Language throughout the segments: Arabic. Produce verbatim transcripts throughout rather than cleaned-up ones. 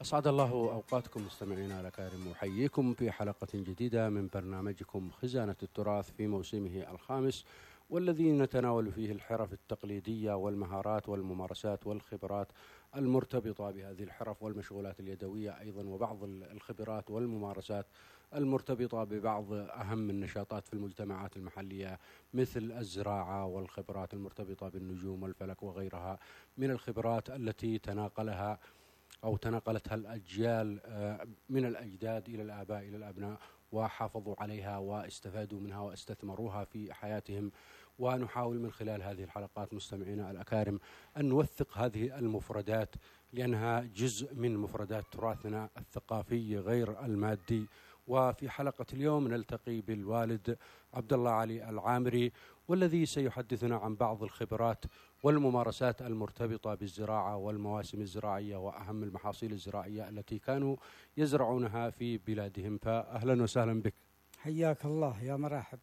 أسعد الله أوقاتكم مستمعينا الأكارم، أحييكم في حلقة جديدة من برنامجكم خزانة التراث في موسمه الخامس، والذي نتناول فيه الحرف التقليدية والمهارات والممارسات والخبرات المرتبطة بهذه الحرف والمشغولات اليدوية أيضا، وبعض الخبرات والممارسات المرتبطة ببعض أهم النشاطات في المجتمعات المحلية مثل الزراعة، والخبرات المرتبطة بالنجوم والفلك وغيرها من الخبرات التي تناقلها أو تناقلتها الأجيال من الأجداد إلى الآباء إلى الأبناء، وحافظوا عليها واستفادوا منها واستثمروها في حياتهم. ونحاول من خلال هذه الحلقات مستمعينا الأكارم أن نوثق هذه المفردات، لأنها جزء من مفردات تراثنا الثقافي غير المادي. وفي حلقة اليوم نلتقي بالوالد عبد الله علي العامري، والذي سيحدثنا عن بعض الخبرات والممارسات المرتبطة بالزراعة والمواسم الزراعية وأهم المحاصيل الزراعية التي كانوا يزرعونها في بلادهم. فأهلا وسهلا بك. حياك الله، يا مرحب.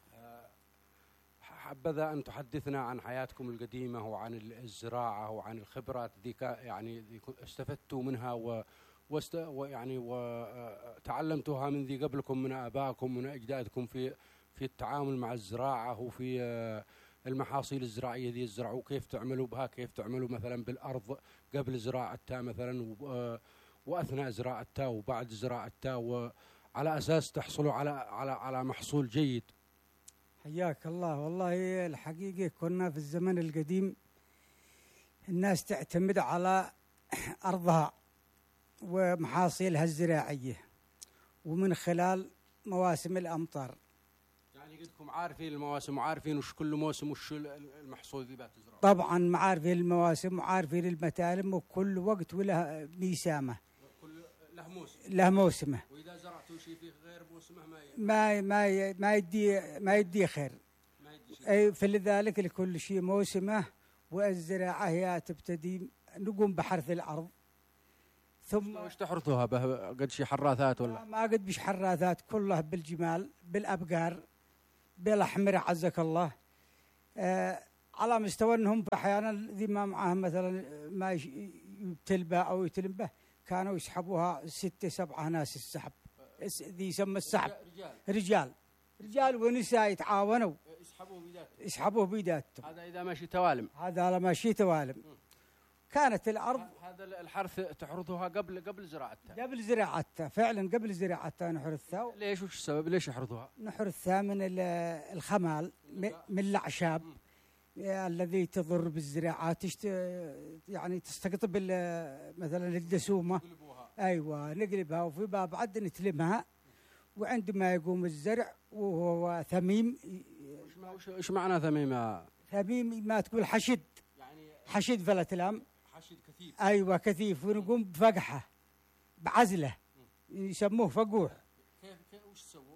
حبذا أن تحدثنا عن حياتكم القديمة وعن الزراعة وعن الخبرات ذي يعني استفدتوا منها و وست ويعني وتعلمتوها من ذي قبلكم من آبائكم ومن أجدادكم في في التعامل مع الزراعة وفي المحاصيل الزراعية ذي الزرع، وكيف تعملوا بها، كيف تعملوا مثلا بالأرض قبل زراعتها مثلا وأثناء زراعتها وبعد زراعتها، وعلى أساس تحصلوا على على على محصول جيد. حياك الله. والله الحقيقة كنا في الزمن القديم الناس تعتمد على أرضها ومحاصيلها الزراعية ومن خلال مواسم الأمطار. يعني قدكم عارفين المواسم وعارفين وش كل موسم وش المحصول ذي بتزرعه؟ طبعا عارفين المواسم وعارفين المتالم، وكل وقت وله ميسامه، كل له موسم له موسمه. وإذا زرعتوا شيء في غير موسمه ما ما ما ما يدي ما يدي خير. ما يدي شيء. أي فلذلك لكل شيء موسمه، والزراعة هي تبتدي نقوم بحرث الأرض. ثم وش تحرثوها قد شي حراثات ولا ما قد بش حراثات، كلها بالجمال بالأبقار بالأحمر عزك الله. آه على مستوى أنهم أحيانا ذي ما معهم مثلا ما يبتل به أو يتلم به، كانوا يسحبوها ستة سبعة ناس السحب، ذي يسمى السحب. رجال رجال رجال ونساء يتعاونوا يسحبوه بيداتهم. يسحبوه بيداتهم. هذا إذا ماشي توالم. هذا على ماشي توالم. م. كانت الأرض هذا الحرث تحرثها قبل قبل زراعتها. قبل زراعتها فعلا، قبل زراعتها نحرثها. ليش وش السبب؟ ليش يحرثوها؟ نحرثها من الخمال، من الأعشاب الذي تضر بالزراعة، تشت يعني تستقطب مثلا الدسومة. أيوة نقلبها، وفي باب عد نتلمها، وعندما يقوم الزرع وهو ثميم. وش وش معنى ثميم؟ ثميم ما تقول حشد، يعني حشد فلتلام، حشد كثيف. أيوة كثيف. ونقوم بفقحه بعزله، يسموه فقوح. كيف كيف وش تسووا؟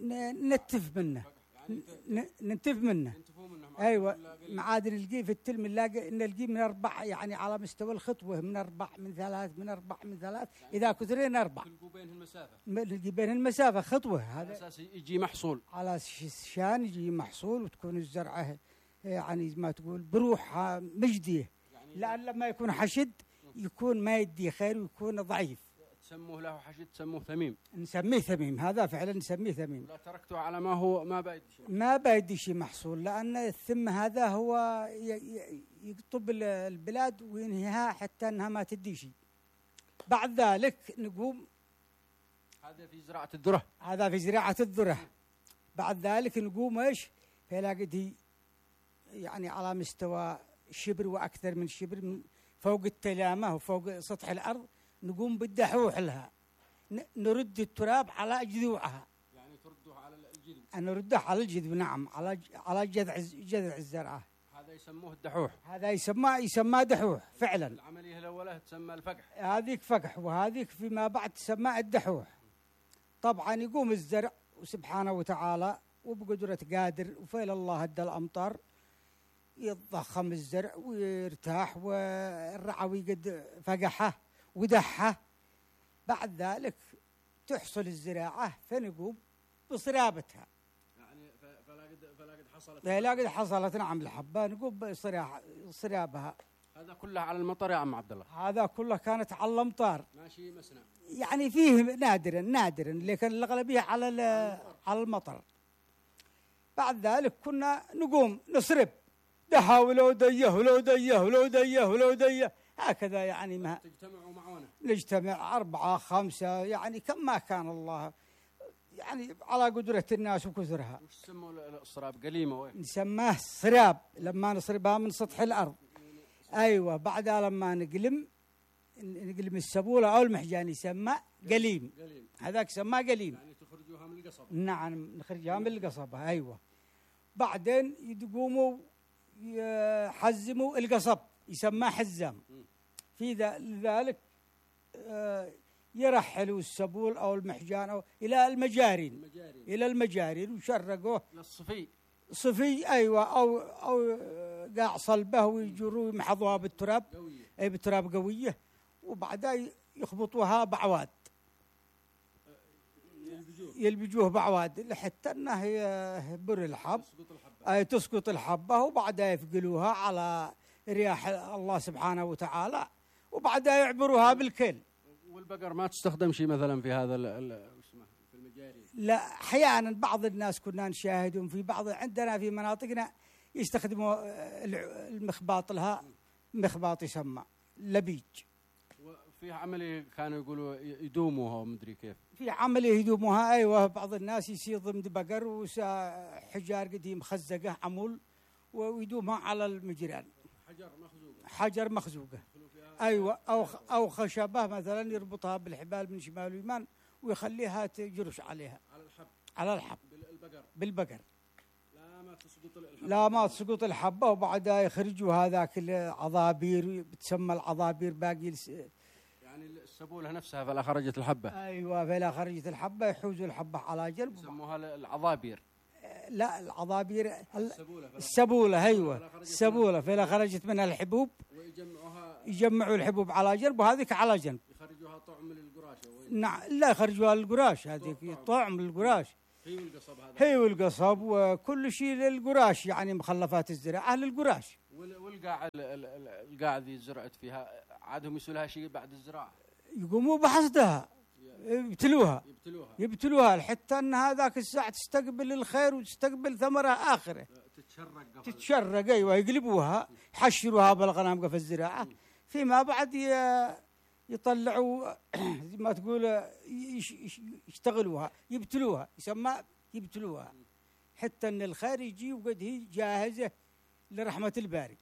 نتف منه، يعني ننتف منه. منه ايوه معادن نلقيه في التلم، نلاقي نلقيه من اربع، يعني على مستوى الخطوه من اربع من ثلاث من اربع من ثلاث، يعني اذا كثرين اربع تلقوا بين المسافه، نلقي بين المسافه خطوه. هذا على اساس يجي محصول، على شان يجي محصول، وتكون الزرعه يعني ما تقول بروحها مجديه. يعني لان لما يكون حشد يكون ما يدي خير ويكون ضعيف. تسموه له حشد، تسموه ثميم. نسميه ثميم، هذا فعلا نسميه ثميم. لا تركته على ما هو ما بايد شيء، ما بايد شيء محصول، لأن الثم هذا هو يقطب البلاد وينهيها حتى أنها ما تدي شيء. بعد ذلك نقوم، هذا في زراعة الذرة، هذا في زراعة الذرة. بعد ذلك نقوم إيش فلاقيه يعني على مستوى شبر وأكثر من شبر، من فوق التلامة وفوق سطح الأرض، نقوم بالدحوح لها، نرد التراب على جذوعها. يعني تردوها على الجذو؟ نردها على الجذو، نعم، على على جذع جذع الزرعة. هذا يسموه الدحوح. هذا يسمى يسمى دحوح فعلا. العملية الأولى تسمى الفقح. هذيك فقح، وهذيك فيما بعد تسمى الدحوح. طبعا يقوم الزرع وسبحانه وتعالى وبقدرة قادر وفيل الله ادى الأمطار، يتضخم الزرع ويرتاح، والرعوي قد فقحه ودحه. بعد ذلك تحصل الزراعة، فنقوم بصرابتها. يعني فلا قد فلا قد حصلت لا قد حصلت، نعم الحبة، نقوم بصرابها. هذا كله على المطر يا عم عبد الله؟ هذا كله كانت على الأمطار. ماشي مسنا. يعني فيه نادرا نادرا، لكن الأغلبية على على المطر. بعد ذلك كنا نقوم نصرب، دها ولو ديه ولو ديه ولو ديه ولو ديه، هكذا يعني. ما تجتمعوا معنا؟ نجتمع أربعة خمسة، يعني كم ما كان الله، يعني على قدرة الناس وكثرها. وش سموا الصراب؟ قليمة وين؟ نسماه صراب لما نصربها من سطح الأرض. أيوة، بعدها لما نقلم نقلم السبولة أو المحجان يسمى قليم. هذاك سماه قليم. يعني تخرجوها من القصبة؟ نعم، نخرجها من القصبة. أيوة. بعدين يقوموا يحزموا القصب، يسمى حزام. في ذلك يرحلوا السبول أو المحجان أو إلى المجارين. المجارين. إلى المجارين ويشرقوه للصفي. صفي. أيوة. أو أو قاع صلبه ويجروه يمحضوها بالتراب. قوية. أي بالتراب قوية، وبعدها يخبطوها بعواد. يلبجوه. يلبجوه بعواد لحتى انه يبر الحب. تسقط الحبة. أي تسقط الحبة، وبعدها يفقلوها على رياح الله سبحانه وتعالى، وبعدها يعبروها بالكيل. والبقر ما تستخدم شيء مثلا في هذا في المجاري؟ لا، احيانا بعض الناس كنا نشاهدهم في بعض عندنا في مناطقنا يستخدموا المخباط لها، مخباط يسمى لبيج. وفي عملية كانوا يقولوا يدوموها ومدري كيف. في عملية يدوموها. أيوة. بعض الناس يصير ضمن بقر وحجار قديم مخزقة عمول ويدومها على المجران. حجر مخزوقة. حجر مخزوقة. أيوة. أو أو خشبة مثلا يربطها بالحبال من شمال ويمان ويخليها تجرش عليها. على الحب. على الحب. بالبقر. بالبقر. لا ما تسقط الحبة. لا ما تسقط الحبة، وبعدها يخرجوا هذاك العضابير، بتسمى العضابير باقي. يعني السبولة نفسها فلا خرجت الحبة. أيوة، فلا خرجت الحبة يحوزوا الحبة على جنب. يسموها العضابير. لا، العضابير السبولة. السبولة. أيوة، السبولة فلا خرجت منها الحبوب. ويجمعوها. يجمعوا الحبوب على جنب وهذيك على جنب. يخرجوها طعم للقراش. نعم. لا، يخرجوها للقراش، هذيك طعم للقراش. هي والقصب هذا. هي والقصب وكل شيء للقراش، يعني مخلفات الزراعة للقراش. والقاع القاع ذي زرعت فيها عادهم يسولها شيء بعد الزراعة. يقوموا بحصدها، يبتلوها. يبتلوها. يبتلوها حتى ان هذاك الساعة تستقبل الخير وتستقبل ثمرة آخرة. تتشرق. تتشرق. ايوه، يقلبوها، يحشروها بالغنم في الزراعة. فيما بعد يطلعوا زي ما تقول يشتغلوها، يبتلوها، يسمى يبتلوها حتى ان الخير يجي وقد هي جاهزة لرحمة الباري.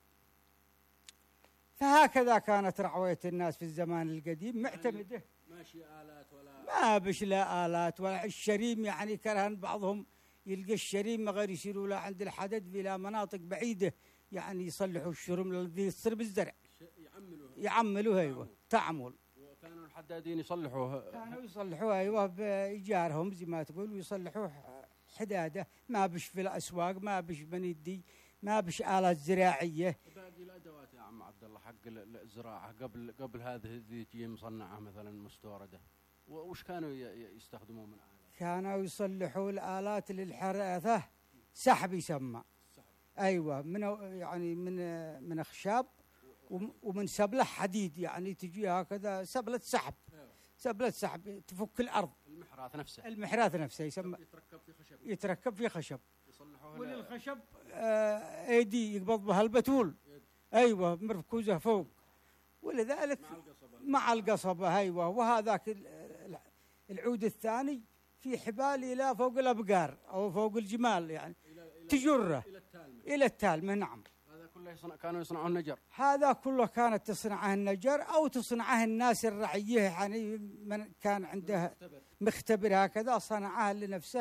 فهكذا كانت رعوية الناس في الزمان القديم، معتمدة. ماشي آلات ولا ما بش لا آلات ولا الشريم، يعني كرهن بعضهم يلقى الشريم غير يشيلوا له عند الحدد إلى مناطق بعيدة، يعني يصلحوا الشرم الذي يصير بالزرع. يعملوها. يعملوها. أيوة، تعمل. وكانوا الحدادين يصلحوها. كانوا يصلحوها. أيوة، بإيجارهم زي ما تقول، ويصلحوه حدادة. ما بش في الأسواق، ما بش بندي، ما بش آلات زراعية. باقي الأدوات يا عم عبد الله حق الزراعة قبل قبل هذه ذي تجي مصنعة مثلا مستوردة، وش كانوا يستخدموا من آلات؟ كانوا يصلحوا الآلات للحراثة، سحب يسمى. أيوة، من يعني من من أخشاب ومن سبلة حديد، يعني تجي هكذا سبلة سحب. سبلة سحب تفك الأرض. المحراث نفسه. المحراث نفسه يسمى. يتركب في خشب. يتركب في خشب. يصلحوه. وللخشب آه ايدي يقبض بها البتول. ايوه، مركوزه فوق. ولذلك مع القصبة. مع القصبة. ايوه. وهذاك العود الثاني في حبال الى فوق الابقار او فوق الجمال، يعني تجره الى التالمة. الى التالمة. نعم. هذا كله يصنع، كانوا يصنعون النجر. هذا كله كانت تصنعه النجر او تصنعه الناس الرعيه، يعني من كان عنده مختبر, مختبر هكذا صنعها لنفسه،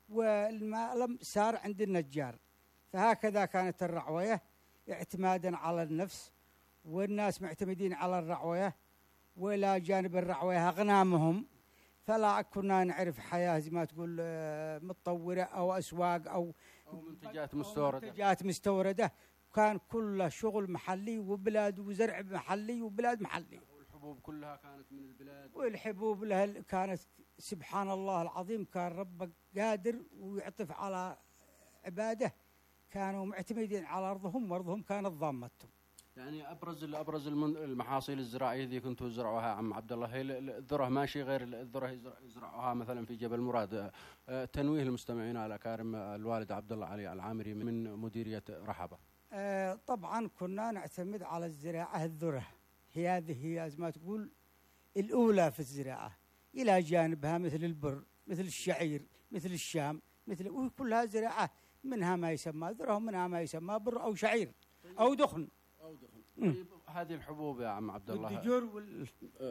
والماء صار عند النجار. فهكذا كانت الرعوية، اعتمادا على النفس، والناس معتمدين على الرعوية، وإلى جانب الرعوية أغنامهم. فلا كنا نعرف حياة زي ما تقول متطورة أو أسواق أو أو منتجات مستوردة. منتجات مستوردة. كان كله شغل محلي وبلاد وزرع محلي وبلاد محلي. والحبوب كلها كانت من البلاد. والحبوب لها كانت سبحان الله العظيم، كان ربك قادر ويعطف على عباده، كانوا معتمدين على أرضهم وأرضهم كانت ضامتهم. يعني ابرز ابرز المحاصيل الزراعيه اللي كنتوا تزرعوها عم عبد الله هي الذره، ماشي غير الذره يزرعوها مثلا في جبل مراد. تنويه المستمعين على كارم الوالد عبد الله علي العامري من مديريه رحبه. آه طبعا كنا نعتمد على الزراعه الذره، هي هذه هي زي ما تقول الاولى في الزراعه، الى جانبها مثل البر، مثل الشعير، مثل الشام، مثل وكلها زراعه، منها ما يسمى ذره ومنها ما يسمى بر او شعير او دخن. او دخن. طيب هذه الحبوب يا عم عبد الله، الدجور وال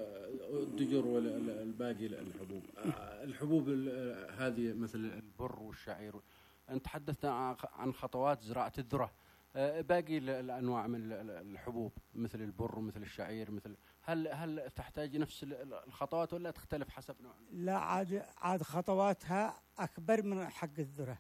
الدجور والباقي الحبوب، الحبوب هذه مثل البر والشعير، انت تحدثت عن خطوات زراعه الذره، باقي الانواع من الحبوب مثل البر ومثل الشعير مثل هل هل تحتاج نفس الخطوات ولا تختلف حسب نوع؟ لا، عاد عاد خطواتها اكبر من حق الذره،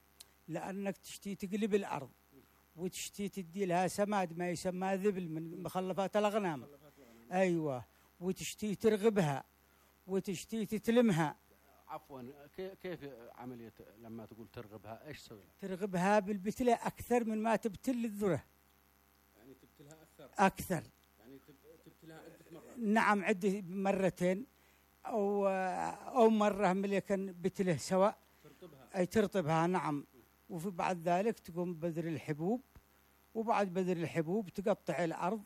لانك تشتي تقلب الارض وتشتي تدي لها سماد ما يسمى ذبل من مخلفات الاغنام. ايوه، وتشتي ترغبها وتشتي تتلمها. عفوا، كيف عمليه لما تقول ترغبها ايش تسوي؟ ترغبها بالبتله اكثر من ما تبتل الذره. يعني تبتلها اكثر؟ اكثر، يعني تبتلها عده مرات؟ نعم، عده مرتين او او مره مليكن بتله سواء. ترطبها؟ اي ترطبها، نعم. وفي بعد ذلك تقوم بذر الحبوب، وبعد بذر الحبوب تقطع الأرض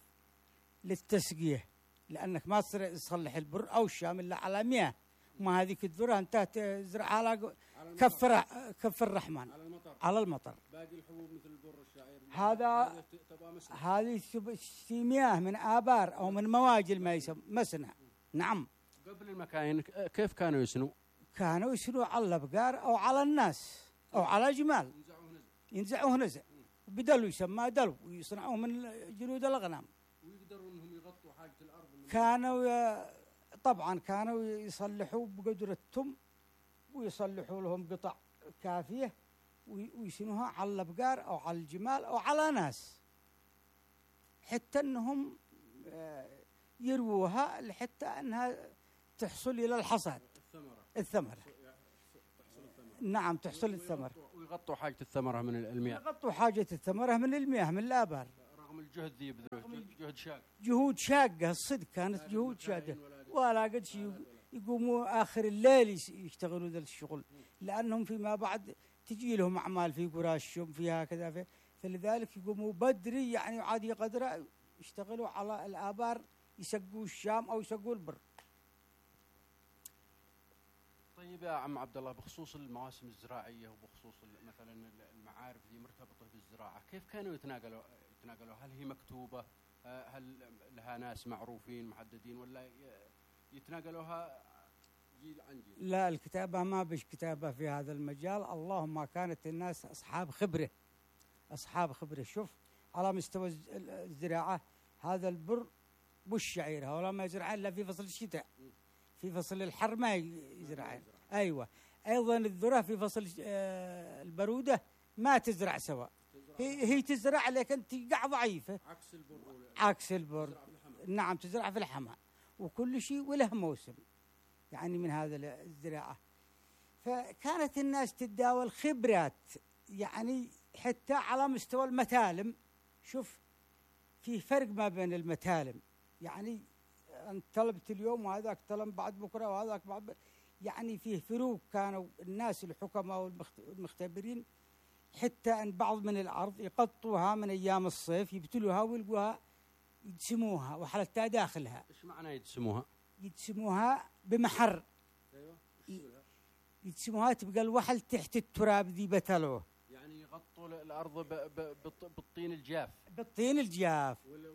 للتسقية، لأنك ما تصلح البر أو الشام إلا على مياه، ما هذيك الذرة أنت تزرع على كف كف الرحمن، على المطر. على المطر. باقي الحبوب مثل البر والشعير هذا هذه في مياه من آبار أو من مواجل ما يسمى مسنة. نعم. قبل المكاين كيف كانوا يسنوا؟ كانوا يسنوا على الأبقار أو على الناس أو على جمال، ينزعوه نزع بدلو يسمى دلو، ويصنعوه من جلود الأغنام. ويقدروا انهم يغطوا حاجة الأرض؟ كانوا ي... طبعا كانوا يصلحوا بقدرتهم، ويصلحوا لهم قطع كافية ويسنوها على الأبقار أو على الجمال أو على ناس، حتى أنهم يرووها لحتى أنها تحصل إلى الحصاد. الثمرة. الثمرة. نعم، تحصل الثمرة. ويغطوا حاجة الثمرة من المياه. يغطوا حاجة الثمرة من المياه من الآبار. رغم الجهد ذي بذلوا جهد شاق. جهود شاقة، الصدق كانت جهود شاقة، ولا قد شيء يقوموا آخر الليل يشتغلوا ذا الشغل، لأنهم فيما بعد تجي لهم أعمال في قرى الشم فيها كذا، فلذلك يقوموا بدري يعني عادي قدر يشتغلوا على الآبار، يسقوا الشام أو يسقوا البر. طيب يا عم عبد الله، بخصوص المواسم الزراعيه وبخصوص مثلا المعارف اللي مرتبطه بالزراعه، كيف كانوا يتناقلوا يتناقلوا؟ هل هي مكتوبه؟ هل لها ناس معروفين محددين ولا يتناقلوها جيل عن جيل؟ لا، الكتابه ما بش كتابه في هذا المجال، اللهم كانت الناس اصحاب خبره، اصحاب خبره. شوف على مستوى الزراعه، هذا البر والشعير هؤلاء ما يزرعون الا في فصل الشتاء، في فصل الحر ما يزرعون. ايوه، ايضا الذره في فصل البروده ما تزرع سوا، هي, هي تزرع لكن تقع ضعيفه عكس البر. عكس البر، نعم، تزرع في الحمى، وكل شيء وله موسم يعني من هذا الزراعه. فكانت الناس تتداول خبرات، يعني حتى على مستوى المتالم. شوف في فرق ما بين المتالم، يعني أنت طلبت اليوم وهذاك طلب بعد بكرة وهذاك بعد، يعني فيه فروق. كانوا الناس الحكماء والمختبرين حتى أن بعض من الأرض يقطوها من أيام الصيف، يبتلوها ويلقوها يدسموها وحلتها داخلها. إيش معنى يدسموها؟ يدسموها بمحر. أيوة. يدسموها تبقى الوحل تحت التراب ذي بتلوه، يعني يغطوا الأرض بالطين الجاف. بالطين الجاف.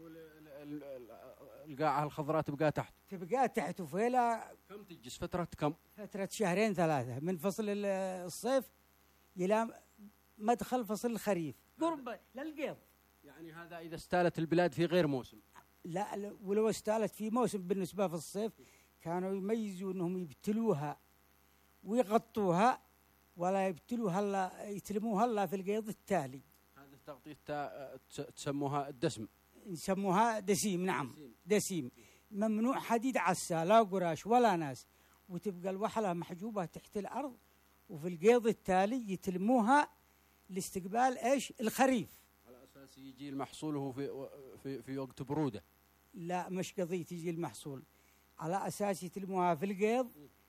القاعة الخضراء تبقى تحت. تبقى تحت. وفيلا كم تجلس فترة كم؟ فترة شهرين ثلاثة، من فصل الصيف إلى مدخل فصل الخريف، قرب للقيض. يعني هذا إذا استالت البلاد في غير موسم. لا، ولو استالت في موسم بالنسبة في الصيف كانوا يميزوا أنهم يبتلوها ويغطوها، ولا يبتلوها إلا يتلموها إلا في القيض التالي. هذه التغطية تسموها الدسم. يسموها دسيم. نعم، دسيم. ممنوع حديد عسى، لا قراش ولا ناس، وتبقى الوحلة محجوبة تحت الأرض، وفي القيض التالي يتلموها لاستقبال إيش؟ الخريف. على أساس بس يجي المحصول هو في في في وقت بروده. لا مش قضية يجي المحصول، على أساس يتلموها في القيض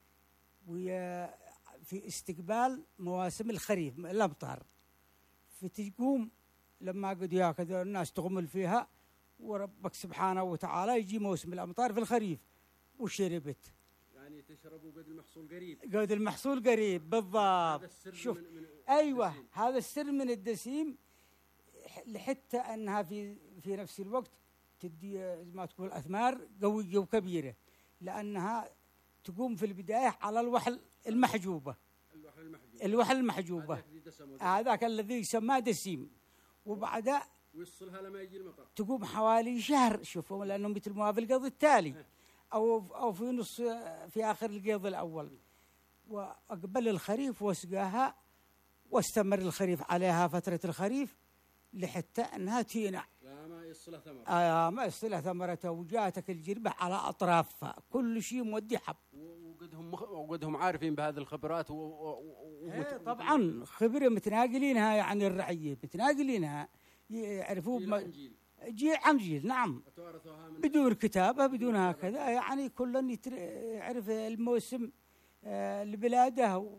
وفي استقبال مواسم الخريف الأمطار، فتقوم لما قد ياخذ الناس تغمل فيها، وربك سبحانه وتعالى يجي موسم الأمطار في الخريف وشربت. يعني تشربوا قد المحصول قريب. قد المحصول قريب بالضبط. شوف، من من أيوة الدسيم. هذا السر من الدسيم، لحتى أنها في في نفس الوقت تدي زي ما تقول أثمار قوية وكبيرة، لأنها تقوم في البداية على الوحل المحجوبة. الوحل المحجوبة. الوحل المحجوبة هذاك الذي يسمى دسيم، وبعدها ويصلها لما يجي المطر تقوم حوالي شهر. شوفوا لأنهم بيتلموها في القيض التالي أو أو في نص في آخر القيض الأول، وأقبل الخريف وسقاها، واستمر الخريف عليها فترة الخريف لحتى أنها تينع. لا ما يصلها ثمرة. آه ما يصلها ثمرتها، وجاتك الجربة على أطرافها، كل شيء مودي حب. وقدهم مخ... وقدهم عارفين بهذه الخبرات و... و... و... طبعا خبرة متناقلينها، يعني الرعية متناقلينها يعرفوا بم... جيل عن جيل. نعم من... بدون كتابة بدون هكذا، يعني كل يتر... يعرف الموسم آه لبلاده و...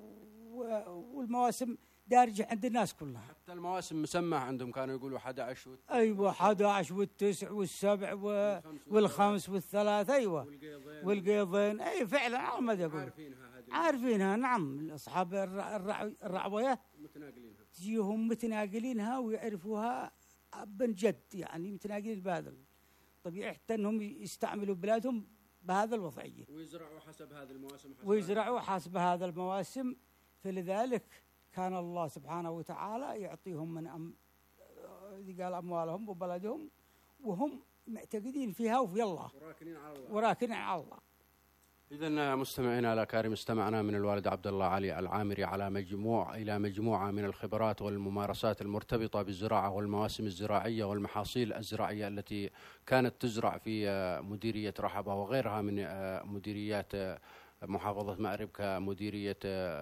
والمواسم دارجة عند الناس كلها. حتى المواسم مسمى عندهم، كانوا يقولوا أحد عشر والت... أيوة أحد عشر والتسع والسبع و... والخمس والثلاث. أيوة والقيضين, والقيضين. أي فعلا ما يقول عارفينها هذه عارفينها. نعم أصحاب الرع... الرعوية متناقلينها، تجيهم متناقلينها ويعرفوها ابن جد، يعني متناقلين بهذا طبيعي، حتى أنهم يستعملوا بلادهم بهذا الوضعية، ويزرعوا حسب هذه المواسم حسب ويزرعوا حسب هذا المواسم. فلذلك كان الله سبحانه وتعالى يعطيهم من أم... قال أموالهم وبلدهم، وهم معتقدين فيها وفي الله، وراكنين على الله وراكنين على الله. إذن مستمعينا الأكارم، استمعنا من الوالد عبد الله علي العامري على مجموع إلى مجموعة من الخبرات والممارسات المرتبطة بالزراعة والمواسم الزراعية والمحاصيل الزراعية التي كانت تزرع في مديرية رحبة وغيرها من مديريات محافظة مأرب، كمديرية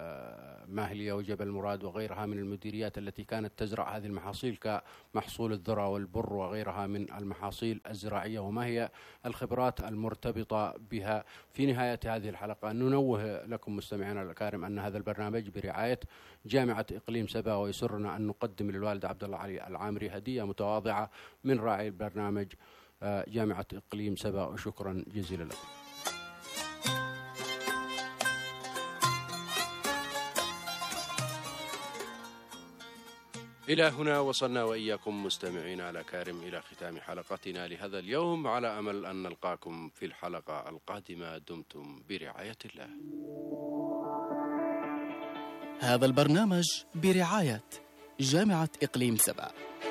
ماهلية وجبل مراد وغيرها من المديريات التي كانت تزرع هذه المحاصيل كمحصول الذرة والبر وغيرها من المحاصيل الزراعية، وما هي الخبرات المرتبطة بها. في نهاية هذه الحلقة ننوه لكم مستمعينا الأكارم أن هذا البرنامج برعاية جامعة إقليم سبا، ويسرنا أن نقدم للوالد عبد الله علي العامري هدية متواضعة من راعي البرنامج جامعة إقليم سبا، وشكرا جزيلا لكم. إلى هنا وصلنا وإياكم مستمعينا الأكارم إلى ختام حلقتنا لهذا اليوم، على أمل أن نلقاكم في الحلقة القادمة. دمتم برعاية الله. هذا البرنامج برعاية جامعة إقليم سبا.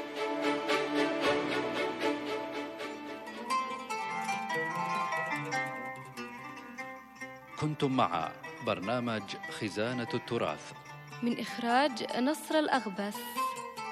كنتم مع برنامج خزانة التراث من إخراج نصر الأغبس.